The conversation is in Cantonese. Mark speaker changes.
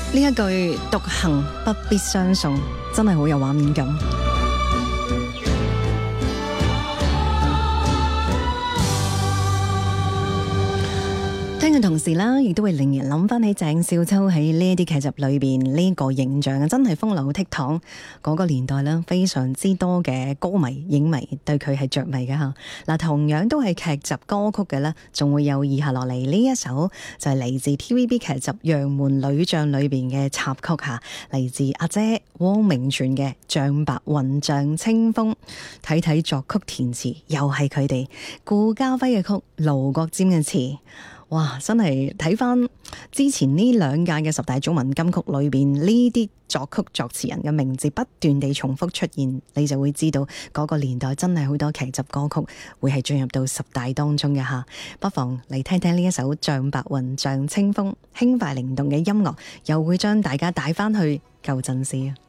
Speaker 1: 呢一句獨行不必相送，真係好有畫面感。聽嘅同時啦，亦都會令人諗翻起鄭少秋喺呢一啲劇集裏邊呢個形象啊，真係風流倜儻。嗰個年代啦，非常之多嘅歌迷、影迷對佢係着迷嘅吓。嗱，同樣都係劇集歌曲嘅咧，仲會有以下落嚟呢一首，就係嚟自 TVB 劇集《楊門女將》裏邊嘅插曲吓，嚟自阿姐汪明荃嘅《像白雲像清風》。睇睇作曲填詞又係佢哋，顧嘉輝嘅曲，盧國沾嘅詞。哇！真係睇翻之前呢兩屆嘅10大中文金曲裏邊，呢啲作曲作詞人嘅名字不斷地重複出現，你就會知道嗰個年代真係好多劇集歌曲會係進入到10大當中嘅吓。不妨嚟聽聽呢一首《像白雲像清風》，輕快靈動嘅音樂，又會將大家帶翻去舊陣時啊！